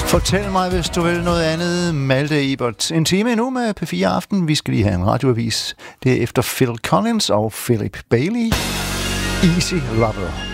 Fortæl mig, hvis du vil noget andet. Malte Ebert. En time endnu med P4 Aften. Vi skal lige have en radioavis. Det er efter Phil Collins og Philip Bailey. Easy Lover.